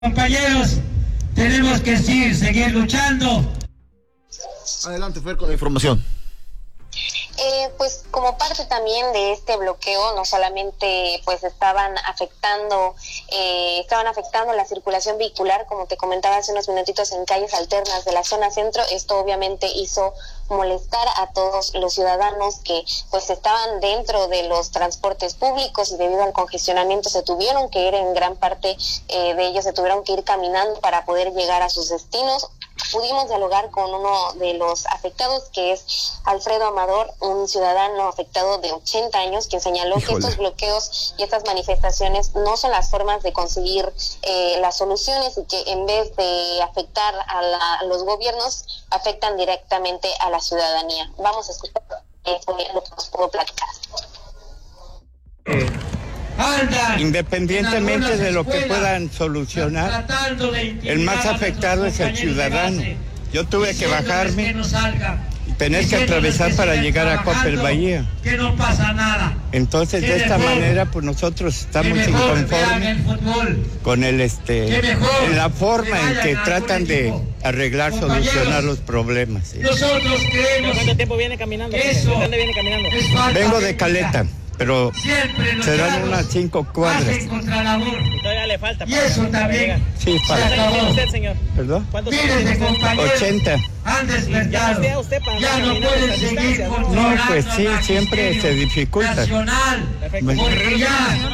Compañeros, tenemos que seguir luchando. Adelante, Fer, con la información. Pues como parte también de este bloqueo, no solamente pues estaban afectando la circulación vehicular, como te comentaba hace unos minutitos, en calles alternas de la zona centro. Esto obviamente hizo molestar a todos los ciudadanos que pues estaban dentro de los transportes públicos, y debido al congestionamiento se tuvieron que ir, en gran parte de ellos se tuvieron que ir caminando para poder llegar a sus destinos. Pudimos dialogar con uno de los afectados, que es Alfredo Amador, un ciudadano afectado de 80 años, quien señaló que estos bloqueos y estas manifestaciones no son las formas de conseguir las soluciones, y que en vez de afectar a los gobiernos, afectan directamente a la ciudadanía. Vamos a escuchar lo que nos puedo platicar. Independientemente de lo que puedan solucionar, el más afectado es el ciudadano. Yo tuve que bajarme y tener que atravesar para llegar a Coppel Bahía. Que no pasa nada. Entonces, de esta manera, pues nosotros estamos inconformes con en la forma en que tratan de arreglar, solucionar los problemas. ¿Sí? Nosotros creemos. ¿Cuánto tiempo viene caminando? ¿Dónde viene caminando? Vengo de Caleta, pero serán unas 5 cuadras. Y todavía le falta. Y eso también. Sí, ¿Cuántos años tiene usted, señor? ¿Perdón? ¿Cuántos Miles de compañeros 80. han despertado. Ya no pueden seguir controlando. No, pues sí, siempre se dificulta. Porque ya.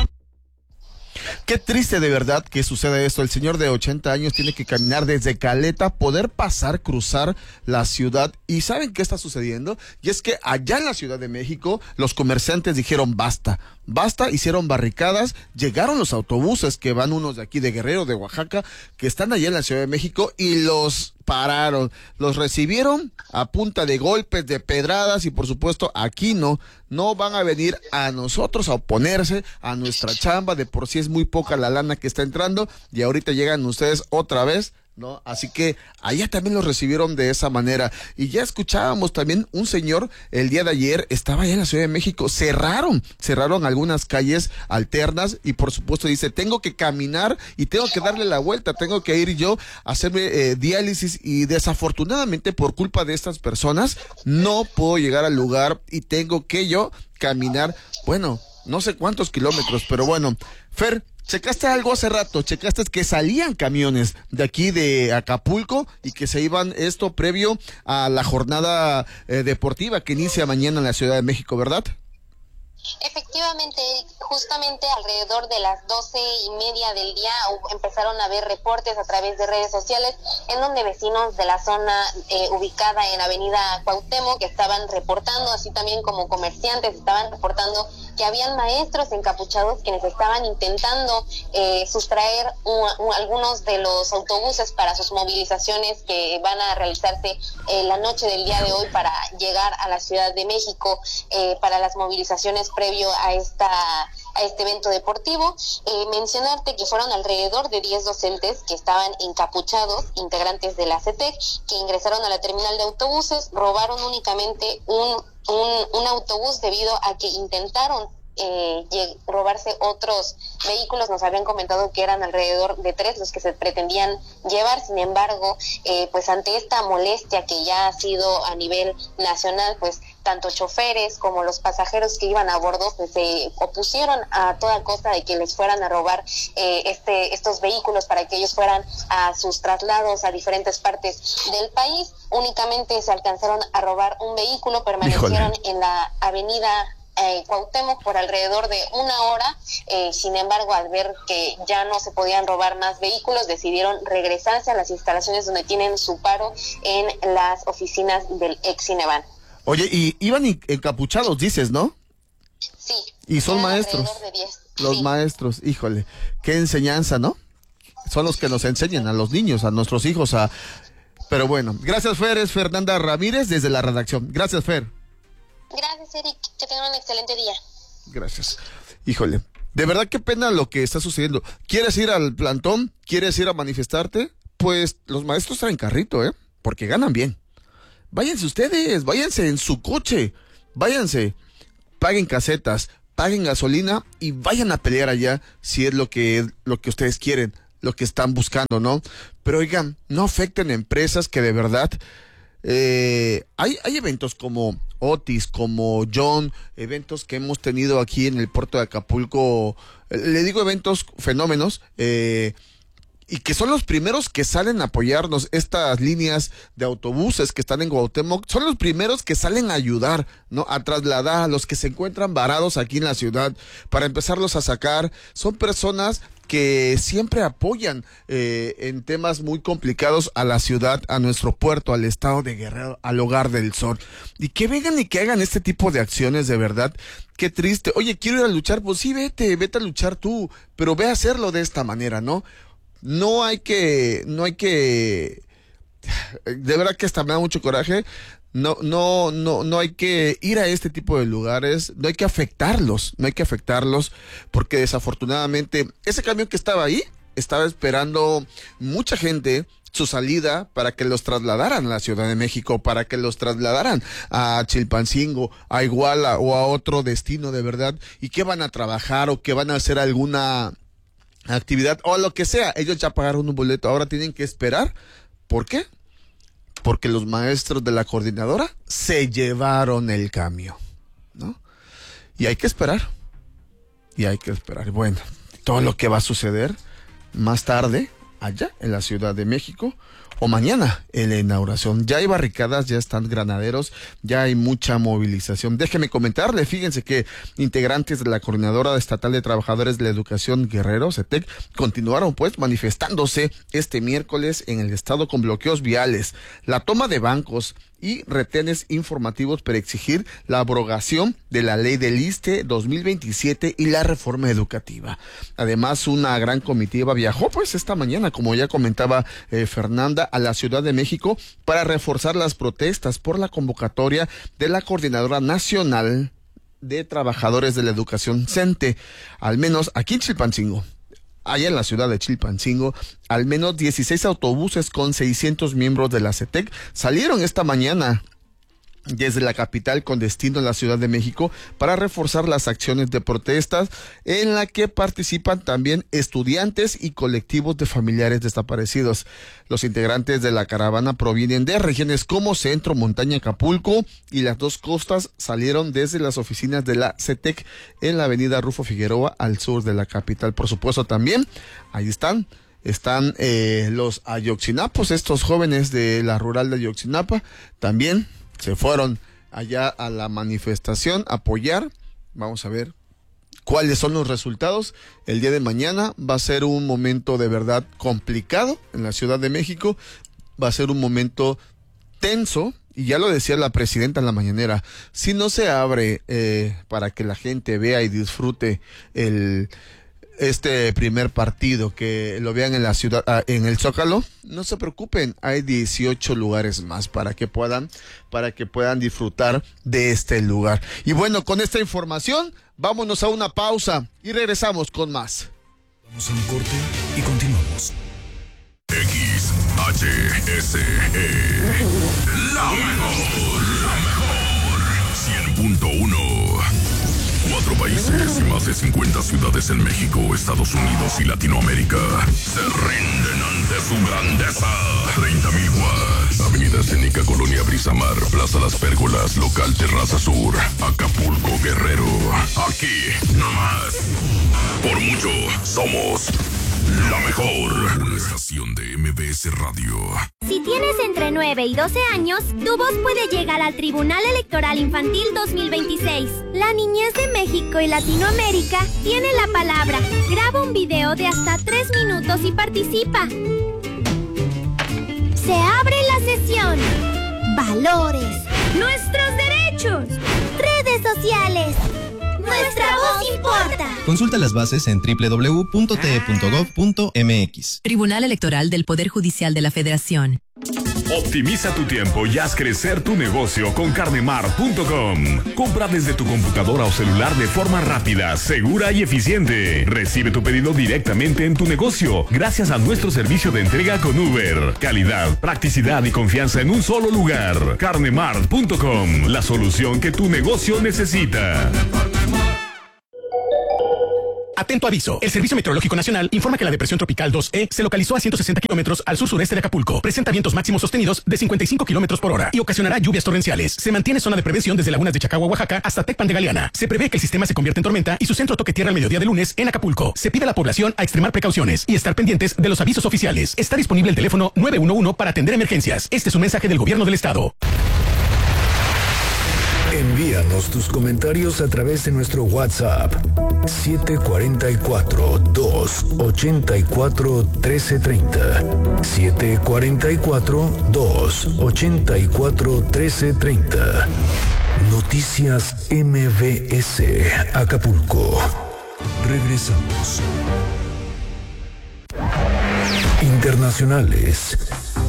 Qué triste de verdad que suceda esto. El señor de 80 años tiene que caminar desde Caleta, poder cruzar la ciudad. ¿Y saben qué está sucediendo? Y es que allá en la Ciudad de México, los comerciantes dijeron basta, hicieron barricadas, llegaron los autobuses que van, unos de aquí de Guerrero, de Oaxaca, que están allá en la Ciudad de México, y los pararon, los recibieron a punta de golpes, de pedradas, y por supuesto aquí no van a venir a nosotros a oponerse a nuestra chamba. De por sí es muy poca la lana que está entrando, y ahorita llegan ustedes otra vez, ¿no? Así que allá también los recibieron de esa manera. Y ya escuchábamos también un señor el día de ayer, estaba allá en la Ciudad de México, cerraron algunas calles alternas, y por supuesto dice, tengo que caminar y tengo que darle la vuelta, tengo que ir yo a hacerme diálisis, y desafortunadamente por culpa de estas personas no puedo llegar al lugar y tengo que yo caminar, bueno, no sé cuántos kilómetros, pero bueno. Fer, checaste algo hace rato, checaste que salían camiones de aquí de Acapulco y que se iban, esto previo a la jornada deportiva que inicia mañana en la Ciudad de México, ¿verdad? Efectivamente, justamente alrededor de las 12:30 del día empezaron a haber reportes a través de redes sociales, en donde vecinos de la zona ubicada en Avenida Cuauhtémoc estaban reportando, así también como comerciantes estaban reportando que habían maestros encapuchados quienes estaban intentando sustraer algunos de los autobuses para sus movilizaciones que van a realizarse la noche del día de hoy para llegar a la Ciudad de México, para las movilizaciones previo a este evento deportivo. Mencionarte que fueron alrededor de 10 docentes que estaban encapuchados, integrantes de la CETEC, que ingresaron a la terminal de autobuses, robaron únicamente un autobús debido a que intentaron robarse otros vehículos. Nos habían comentado que eran alrededor de 3 los que se pretendían llevar. Sin embargo, pues ante esta molestia que ya ha sido a nivel nacional, pues tanto choferes como los pasajeros que iban a bordo pues, se opusieron a toda costa de que les fueran a robar estos vehículos para que ellos fueran a sus traslados a diferentes partes del país. Únicamente se alcanzaron a robar un vehículo, permanecieron en la avenida Cuauhtémoc por alrededor de 1 hora. Sin embargo, al ver que ya no se podían robar más vehículos, decidieron regresarse a las instalaciones donde tienen su paro, en las oficinas del ex-Cineban. Oye, y iban encapuchados, dices, ¿no? Sí. Y son maestros. De 10. Los maestros, híjole, qué enseñanza, ¿no? Son los que nos enseñan a los niños, a nuestros hijos, Pero bueno, gracias, Fer. Es Fernanda Ramírez desde la redacción. Gracias, Fer. Gracias, Eric. Que tengan un excelente día. Gracias. Híjole, de verdad qué pena lo que está sucediendo. ¿Quieres ir al plantón? ¿Quieres ir a manifestarte? Pues los maestros traen carrito, porque ganan bien. Váyanse ustedes, váyanse en su coche, váyanse, paguen casetas, paguen gasolina y vayan a pelear allá si es lo que ustedes quieren. lo que están buscando, ¿no? Pero oigan, no afecten empresas que de verdad... hay eventos como Otis, como John, eventos que hemos tenido aquí en el puerto de Acapulco, le digo eventos, fenómenos, y que son los primeros que salen a apoyarnos. Estas líneas de autobuses que están en Cuauhtémoc son los primeros que salen a ayudar, ¿no? A trasladar a los que se encuentran varados aquí en la ciudad para empezarlos a sacar. Son personas que siempre apoyan en temas muy complicados a la ciudad, a nuestro puerto, al estado de Guerrero, al Hogar del Sol. Y que vengan y que hagan este tipo de acciones, de verdad, qué triste. Oye, quiero ir a luchar, pues sí, vete a luchar tú, pero ve a hacerlo de esta manera, ¿no? No hay que, de verdad que hasta me da mucho coraje. No hay que ir a este tipo de lugares, no hay que afectarlos, porque desafortunadamente ese camión que estaba ahí, estaba esperando mucha gente su salida para que los trasladaran a la Ciudad de México, para que los trasladaran a Chilpancingo, a Iguala o a otro destino de verdad, y que van a trabajar o que van a hacer alguna actividad o lo que sea. Ellos ya pagaron un boleto, ahora tienen que esperar. ¿Por qué? Porque los maestros de la coordinadora se llevaron el camión, ¿no? Y hay que esperar. Bueno, todo lo que va a suceder más tarde, allá en la Ciudad de México, o mañana en la inauguración. Ya hay barricadas, ya están granaderos, ya hay mucha movilización. Déjeme comentarle, fíjense que integrantes de la Coordinadora Estatal de Trabajadores de la Educación Guerrero, CETEC, continuaron pues manifestándose este miércoles en el estado con bloqueos viales, la toma de bancos y retenes informativos para exigir la abrogación de la ley del ISSSTE 2027 y la reforma educativa. Además, una gran comitiva viajó pues esta mañana, como ya comentaba Fernanda, a la Ciudad de México para reforzar las protestas por la convocatoria de la Coordinadora Nacional de Trabajadores de la Educación, CENTE, al menos aquí en Chilpancingo. Allá en la ciudad de Chilpancingo, al menos 16 autobuses con 600 miembros de la CETEC salieron esta mañana desde la capital con destino en la Ciudad de México para reforzar las acciones de protestas en la que participan también estudiantes y colectivos de familiares desaparecidos. Los integrantes de la caravana provienen de regiones como Centro, Montaña, Acapulco y las dos costas. Salieron desde las oficinas de la CETEC en la avenida Rufo Figueroa al sur de la capital. Por supuesto también, ahí están los ayotzinapos, estos jóvenes de la rural de Ayotzinapa, también se fueron allá a la manifestación a apoyar. Vamos a ver cuáles son los resultados. El día de mañana va a ser un momento de verdad complicado en la Ciudad de México. Va a ser un momento tenso. Y ya lo decía la presidenta en la mañanera, si no se abre para que la gente vea y disfrute este primer partido, que lo vean en la ciudad, en el Zócalo, no se preocupen, hay 18 lugares más para que puedan disfrutar de este lugar. Y bueno, con esta información, vámonos a una pausa y regresamos con más. Vamos a un corte y continuamos. XHSE, la mejor, 100.1. 4 países y más de 50 ciudades en México, Estados Unidos y Latinoamérica se rinden ante su grandeza. 30,000 watts. Avenida Escénica, Colonia Brisamar, Plaza Las Pérgolas, Local Terraza Sur, Acapulco, Guerrero. Aquí, no más. Por mucho, somos la mejor. Una estación de MBS Radio. Si tienes entre 9 y 12 años, tu voz puede llegar al Tribunal Electoral Infantil 2026. La niñez de México y Latinoamérica tiene la palabra. Graba un video de hasta 3 minutos y participa. Se abre la sesión. Valores. Nuestros derechos. Redes sociales. Nuestra voz importa. Consulta las bases en www.te.gov.mx. Tribunal Electoral del Poder Judicial de la Federación. Optimiza tu tiempo y haz crecer tu negocio con carnemart.com. Compra desde tu computadora o celular de forma rápida, segura y eficiente. Recibe tu pedido directamente en tu negocio gracias a nuestro servicio de entrega con Uber. Calidad, practicidad y confianza en un solo lugar. Carnemart.com, la solución que tu negocio necesita. Atento aviso. El Servicio Meteorológico Nacional informa que la depresión tropical 2E se localizó a 160 kilómetros al sur-sureste de Acapulco. Presenta vientos máximos sostenidos de 55 kilómetros por hora y ocasionará lluvias torrenciales. Se mantiene zona de prevención desde lagunas de Chacagua, Oaxaca, hasta Tecpan de Galeana. Se prevé que el sistema se convierta en tormenta y su centro toque tierra al mediodía de lunes en Acapulco. Se pide a la población a extremar precauciones y estar pendientes de los avisos oficiales. Está disponible el teléfono 911 para atender emergencias. Este es un mensaje del Gobierno del Estado. Envíanos tus comentarios a través de nuestro WhatsApp 744-284-1330. 744-284-1330. Noticias MBS Acapulco. Regresamos. Internacionales.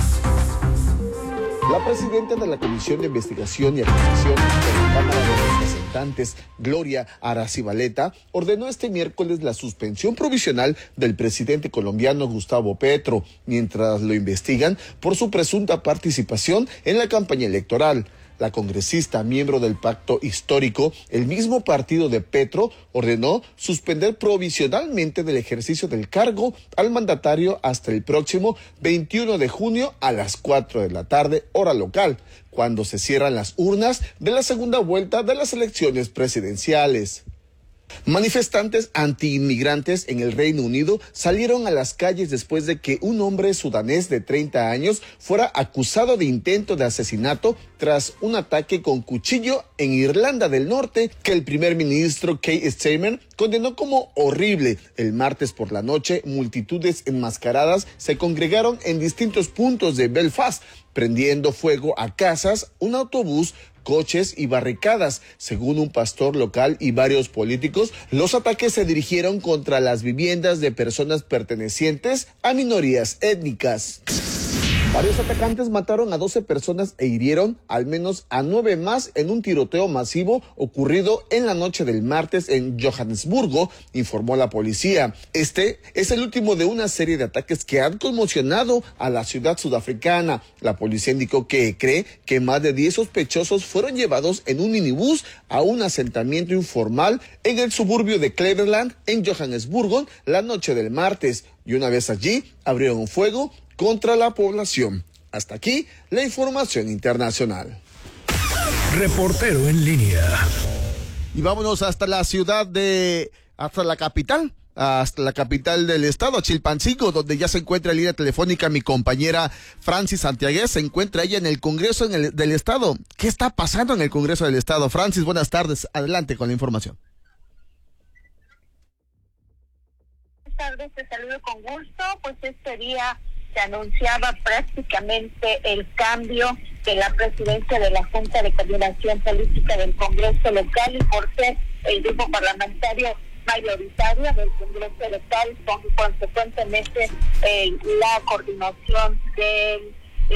La presidenta de la Comisión de Investigación y Acusación de la Cámara de Representantes, Gloria Aracibaleta, ordenó este miércoles la suspensión provisional del presidente colombiano Gustavo Petro, mientras lo investigan por su presunta participación en la campaña electoral. La congresista, miembro del pacto histórico, el mismo partido de Petro, ordenó suspender provisionalmente del ejercicio del cargo al mandatario hasta el próximo 21 de junio a las 4 de la tarde, hora local, cuando se cierran las urnas de la segunda vuelta de las elecciones presidenciales. Manifestantes antiinmigrantes en el Reino Unido salieron a las calles después de que un hombre sudanés de 30 años fuera acusado de intento de asesinato tras un ataque con cuchillo en Irlanda del Norte, que el primer ministro Keir Starmer condenó como horrible. El martes por la noche, multitudes enmascaradas se congregaron en distintos puntos de Belfast, prendiendo fuego a casas, un autobús, coches y barricadas. Según un pastor local y varios políticos, los ataques se dirigieron contra las viviendas de personas pertenecientes a minorías étnicas. Varios atacantes mataron a 12 personas e hirieron al menos a 9 más en un tiroteo masivo ocurrido en la noche del martes en Johannesburgo, informó la policía. Este es el último de una serie de ataques que han conmocionado a la ciudad sudafricana. La policía indicó que cree que más de 10 sospechosos fueron llevados en un minibús a un asentamiento informal en el suburbio de Cleveland, en Johannesburgo, la noche del martes. Y una vez allí, abrieron fuego contra la población. Hasta aquí la información internacional. Reportero en línea. Y vámonos hasta la capital del estado, Chilpancingo, donde ya se encuentra en línea telefónica mi compañera Francis Santiaguez. Se encuentra ella en el Congreso del Estado. ¿Qué está pasando en el Congreso del Estado? Francis, buenas tardes. Adelante con la información. Buenas tardes, te saludo con gusto. Pues este día se anunciaba prácticamente el cambio de la presidencia de la Junta de Coordinación Política del Congreso local, y por ser el grupo parlamentario mayoritario del Congreso local, consecuentemente la coordinación del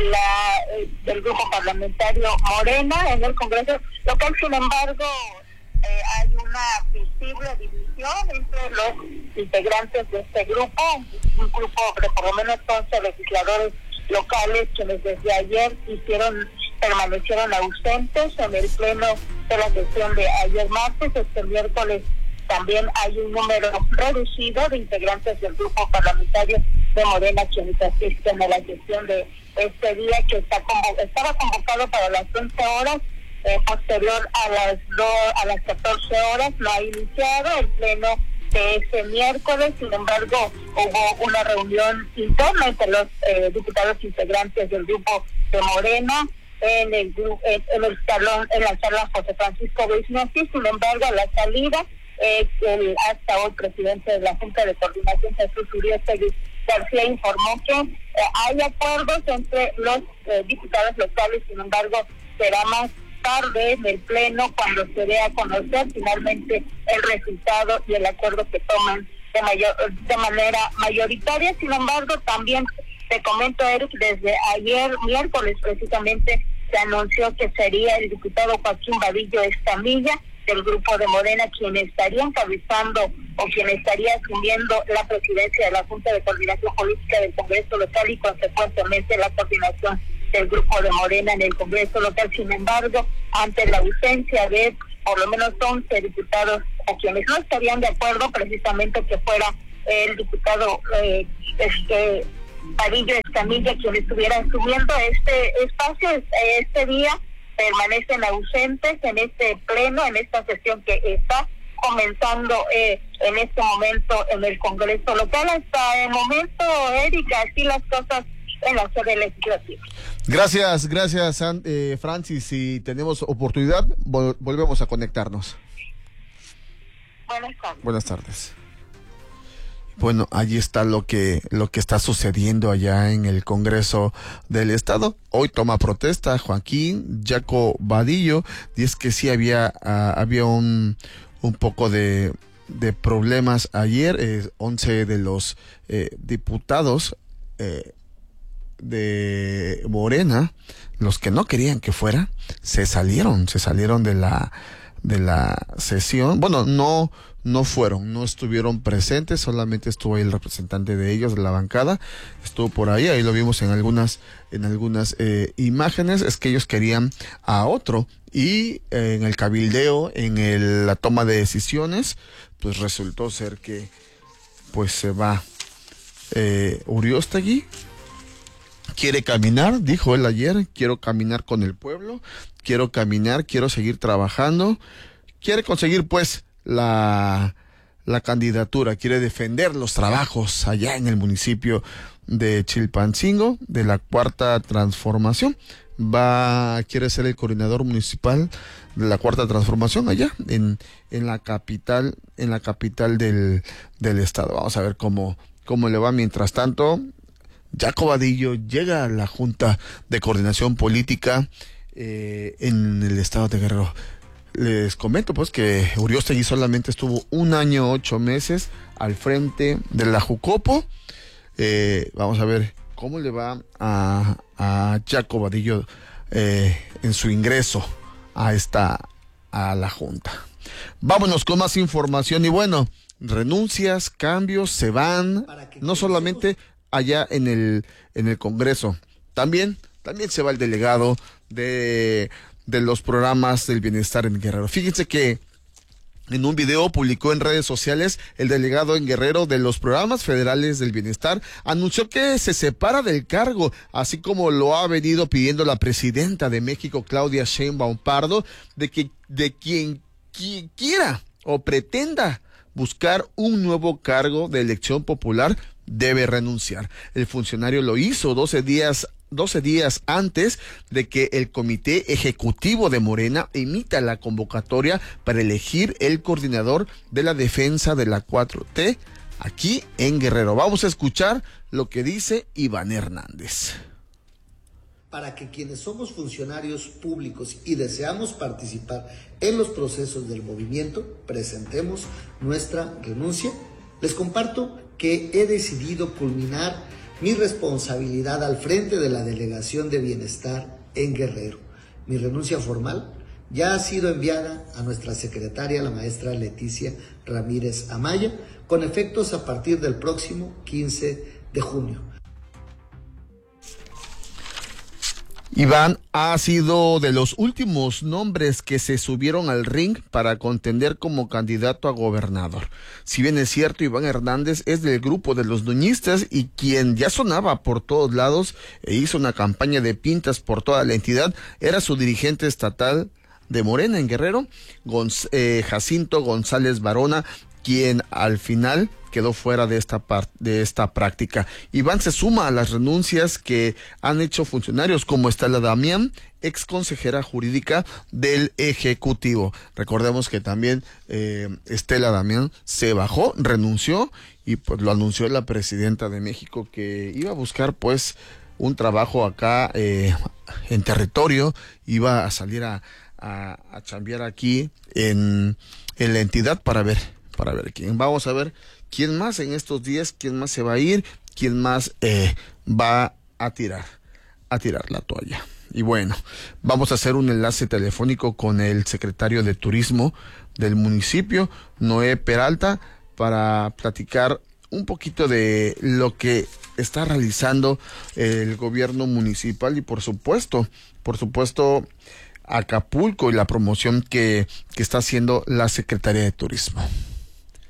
grupo parlamentario Morena en el Congreso local. Sin embargo, hay una visible división entre los integrantes de este grupo, un grupo de por lo menos 11 legisladores locales quienes desde ayer permanecieron ausentes en el pleno de la sesión de ayer martes. Este miércoles también hay un número reducido de integrantes del grupo parlamentario de Morena quienes asisten a la sesión de este día, que estaba convocado para las 11 horas. Posterior a las 14 horas no ha iniciado el pleno de este miércoles. Sin embargo, hubo una reunión interna entre los diputados integrantes del grupo de Morena en el salón, en la sala José Francisco Wisniewski. Sin embargo, a la salida, hasta hoy presidente de la Junta de Coordinación, Jesús Uriostegui García, informó que hay acuerdos entre los diputados locales. Sin embargo, será más tarde en el pleno cuando se dé a conocer finalmente el resultado y el acuerdo que toman de manera mayoritaria. Sin embargo, también te comento, Eric, desde ayer miércoles precisamente se anunció que sería el diputado Joaquín Vadillo Escamilla del grupo de Morena quien estaría encabezando o quien estaría asumiendo la presidencia de la Junta de Coordinación Política del Congreso local y consecuentemente la coordinación del grupo de Morena en el Congreso local. Sin embargo, ante la ausencia de por lo menos 11 diputados o quienes no estarían de acuerdo precisamente que fuera el diputado Vadillo Escamilla quien estuviera asumiendo este espacio. Este día permanecen ausentes en este pleno, en esta sesión que está comenzando en este momento en el Congreso local. Hasta el momento, Erika, así las cosas en la sede legislativa. Gracias, Francis. Si tenemos oportunidad, volvemos a conectarnos. Buenas tardes. Buenas tardes. Bueno, allí está lo que está sucediendo allá en el Congreso del Estado. Hoy toma protesta Joaquín Jaco Vadillo, y es que sí había un poco de problemas ayer. 11 de los diputados de Morena, los que no querían que fuera, se salieron de la sesión. Bueno, no estuvieron presentes, solamente estuvo ahí el representante de ellos, de la bancada, estuvo por ahí lo vimos en algunas imágenes. Es que ellos querían a otro, y en el cabildeo, en la toma de decisiones, pues resultó ser que pues se va Uriostegui. Quiere caminar, dijo él ayer, quiero caminar con el pueblo, quiero seguir trabajando, quiere conseguir pues la candidatura, quiere defender los trabajos allá en el municipio de Chilpancingo, de la Cuarta Transformación. Quiere ser el coordinador municipal de la Cuarta Transformación allá en la capital del estado. Vamos a ver cómo le va. Mientras tanto, Jaco Vadillo llega a la Junta de Coordinación Política en el estado de Guerrero. Les comento pues que Uriostegui solamente estuvo 1 año 8 meses al frente de la Jucopo. Vamos a ver cómo le va a Jaco Vadillo en su ingreso a la Junta. Vámonos con más información. Y bueno, renuncias, cambios, se van, no solamente allá en el Congreso, también se va el delegado de los programas del bienestar en Guerrero. Fíjense que en un video publicó en redes sociales, el delegado en Guerrero de los programas federales del bienestar anunció que se separa del cargo, así como lo ha venido pidiendo la presidenta de México, Claudia Sheinbaum Pardo, de quien quiera o pretenda buscar un nuevo cargo de elección popular debe renunciar. El funcionario lo hizo 12 días antes de que el Comité Ejecutivo de Morena emita la convocatoria para elegir el coordinador de la defensa de la 4T aquí en Guerrero. Vamos a escuchar lo que dice Iván Hernández. Para que quienes somos funcionarios públicos y deseamos participar en los procesos del movimiento, presentemos nuestra renuncia. Les comparto que he decidido culminar mi responsabilidad al frente de la Delegación de Bienestar en Guerrero. Mi renuncia formal ya ha sido enviada a nuestra secretaria, la maestra Leticia Ramírez Amaya, con efectos a partir del próximo 15 de junio. Iván ha sido de los últimos nombres que se subieron al ring para contender como candidato a gobernador. Si bien es cierto, Iván Hernández es del grupo de los nuñistas y quien ya sonaba por todos lados e hizo una campaña de pintas por toda la entidad, era su dirigente estatal de Morena en Guerrero, Jacinto González Barona, quien al final quedó fuera de esta práctica. Iván se suma a las renuncias que han hecho funcionarios como Estela Damián, ex consejera jurídica del Ejecutivo. Recordemos que también Estela Damián se bajó, renunció, y pues lo anunció la presidenta de México, que iba a buscar pues un trabajo acá en territorio, iba a salir a chambear aquí en la entidad para ver quién. Vamos a ver quién más en estos días, quién más se va a ir, quién más va a tirar la toalla. Y bueno, vamos a hacer un enlace telefónico con el secretario de Turismo del municipio, Noé Peralta, para platicar un poquito de lo que está realizando el gobierno municipal y por supuesto Acapulco y la promoción que está haciendo la Secretaría de Turismo.